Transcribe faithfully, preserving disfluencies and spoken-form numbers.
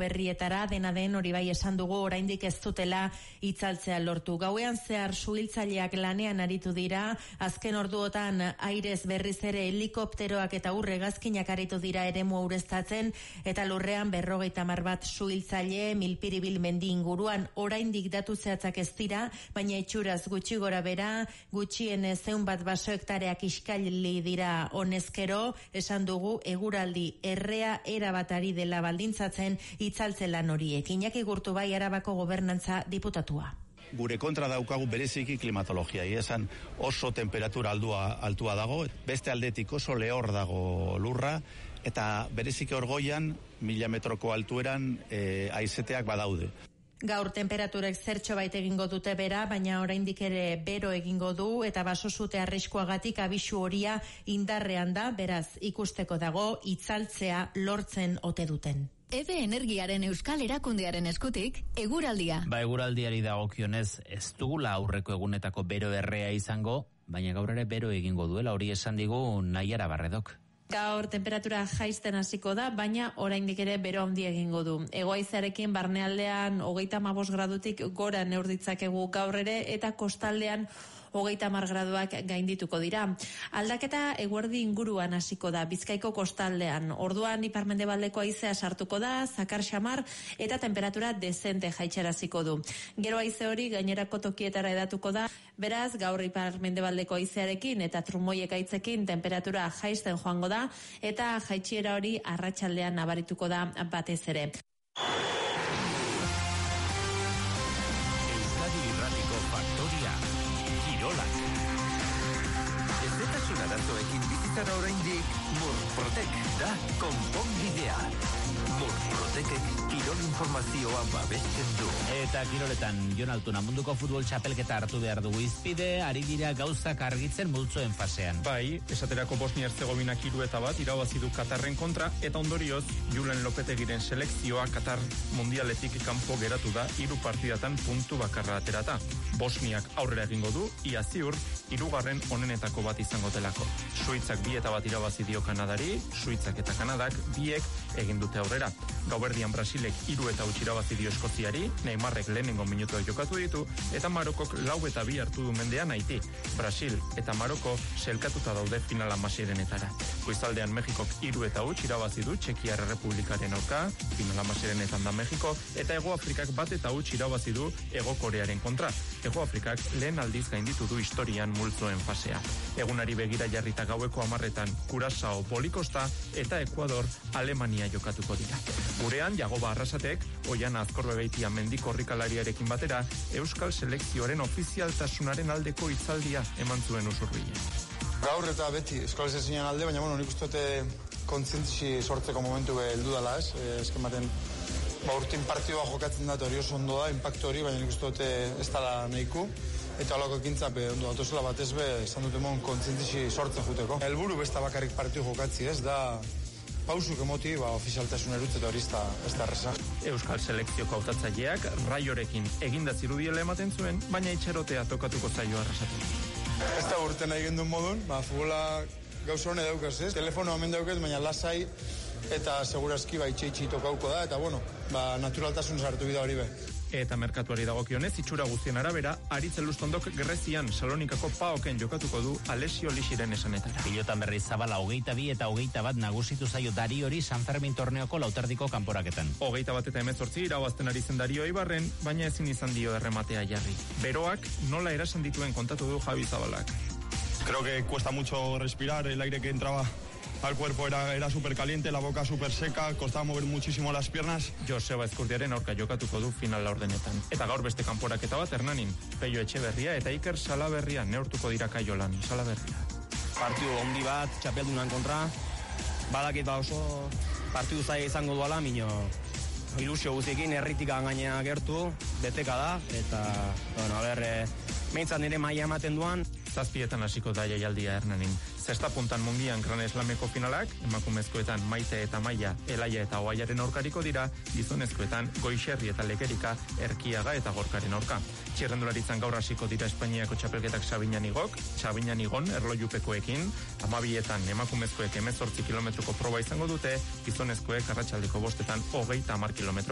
berrietara, dena den hori bai esan dugu oraindik ez dutela itzaltzea lortu. Gauean zehar suhiltzaileak lanean aritu dira, azken orduotan airez berriz ere helikopteroak eta urregazkinak aritu dira eremu ureztatzen, eta lurrean berrogeita hamar bat suhiltzaile Milpiribil mendi inguruan. Oraindik datu zehatzak ez dira, baina itxuraz gutxi gora bera, gutxien zeun bat baso hektareak iskaili dira honezkero, esan dugu eguraldi errea erabatari dela baldintzatzen itzaltze lan horiek. Iñaki Gurtubai, Arabako gobernantza diputatua. Gure kontra daukagu bereziki klimatologia, esan oso temperatura aldua, altua dago, beste aldetik oso lehor dago lurra, eta bereziki orgoian, mila metroko altueran e, aizeteak badaude. Gaur temperaturek zertxo bait egingo dute bera, baina oraindik ere bero egingo du, eta basozute arriskuagatik abisu horia indarrean da, beraz ikusteko dago itzaltzea lortzen ote duten. Ebe Energiaren Euskal Erakundearen eskutik, eguraldia. Ba, eguraldiari dagokionez ez dugula aurreko egunetako bero errea izango, baina gaur ere bero egingo duela, hori esan digu Naiara Barredok. Gaur temperatura jaisten hasiko da, baina oraindik ere bero handi egingo du. Hegohaizearekin barnealdean hogeita hamabost gradutik gora neur ditzakegu gaur ere, eta kostaldean hogeita hamar graduak gaindituko dira. Aldaketa eguerdi inguruan hasiko da, Bizkaiko kostaldean. Orduan ipar-mendebaldeko haizea sartuko da, zakar xamar, eta temperatura dezente jaitxeraziko du. Gero haize hori gainerako tokietara edatuko da, beraz gaur ipar-mendebaldeko haizearekin eta trumoiek haitzekin temperatura jaisten joango da, eta jaitxiera hori arratsaldean nabarituko da batez ere. Euskadi Irratiko Faktoria. Kirolak. Ezetasun arazoekin bizitzara oraindik Murprotek da konponbidea. Murprotekek kirol informazioa babesten du. Eta kiroletan, Jon Altuna, munduko futbol txapelketa hartu behar dugu izpide, ari dira gauzak argitzen multzoen fasean. Bai, esaterako Bosnia-Herzegovinak hiru eta bat irabazi du Katarren kontra, eta ondorioz Julen Lopetegiren selekzioa Katar mundialetik kanpo geratu da hiru partidatan puntu bakarra aterata. Bosniak aurrera egingo du, ia ziur, hirugarren onenetako bat izango delako. Suitzak bi eta bat irabazi dio Kanadari, Suitzak eta Kanadak biek egin dute aurrera. Gauerdian Brasilek hiru eta huts irabazi dio Eskoziari, Neymarrek lehenengo minutua jokatu ditu, eta Marokok lau eta bi hartu du mendean Haiti. Brasil eta Maroko selkatuta daude finala masierenetara. Goizaldean Mexikok hiru eta huts irabazi du Txekiar Errepublikaren aurka, finala masierenetan da Mexiko, eta Hego Afrikak bat eta huts irabazi du Hego Korearen kontra. Hego Afrikak lehen aldiz gainditu du historian multzoen fasea. Egunari begira jarrita gaueko hamarretan Kurazao, Bolikosta eta Ekuador Alemania jokatuko dira. Gurean, Jagoba Arrasatek, Oiana Azkorbebeitia mendikorrikalariarekin batera, Euskal Selekzioaren ofizialtasunaren aldeko hitzaldia eman zuen Usurbilen. Gaur eta beti eskolaz ezinean alde, baina bueno, nik uste dute kontzientzi sortzeko momentu heldu dela, ez? Esken baten, ba, urtin partidua jokatzen da, hori oso ondo da, impactu hori, baina nik uste dute ez dala nahiku. Eta holako ekintzap ondo datuzela batez be, esan dute mon kontzientzi sortzen juteko. Helburu besta bakarrik partidu jokatzi, ez da pausuk emoti, ba, ofizialtasun erutze eta hori ez da erresa. Euskal Selekzioko hautatzaileak Raiorekin eginda zirudiela ematen zuen, baina itxerotea tokatuko zaio Arrasatu. Ez da urten egin duen modun, ba, futbola gauza hone daukaz, ez? Telefono hemen daukaz, baina lasai eta segurazki ba, itxe-itxe tokauko da, eta bueno, ba, naturaltasun sartu bida hori be. Eta merkatuari dagokionez, itxura guztien arabera, Aritz Elustondok Grezian Salonikako Paoken jokatuko du Alessio Lixiren esanetara. Pilotan berriz Zabala hogeita bi eta hogeita bat nagusitu zaio Dariori San Fermin torneoko lauterdiko kanporaketan. Hogeita bat eta hemezortzi irabazten ari zen Dario Ibarren, baina ezin izan dio errematea jarri. Beroak nola erasan dituen kontatu du Javi Zabalak. Creo que cuesta mucho respirar, el aire que entraba al cuerpo era, era súper caliente, la boca súper seca, costaba mover muchísimo las piernas. Joseba Ezkurdiaren aurka jokatuko du final laurdenetan. Eta gaur beste kanporaketa bat Hernanin, Peio Etxeberria eta Iker Salaberria neurtuko dira Kaiolan. Salaberria. Partidu ondi bat, txapeldunan kontra, badakit ba oso partidu zaila izango duala, minio ilusio guziekin erritik gainea gertu, beteka da, eta, bueno, a ber, e, meintzat nire maila ematen duan. Zazpietan hasiko da jaialdia Hernanin. Zesta puntan mundian Gran Slameko finalak, emakumezkoetan Maite eta Maia, Elaia eta Oaiaren aurkariko dira, gizonezkoetan Goixerri eta Lekerika, Erkiaga eta Gorkaren aurka. Txirrendularitzan gaur hasiko dira Espainiako txapelketak Sabiñan igok, Sabiñan igon erlojupekoekin, amabietan emakumezkoek hemezortzi kilometroko proba izango dute, gizonezkoek arratsaldeko bostetan hogeita hamar kilometro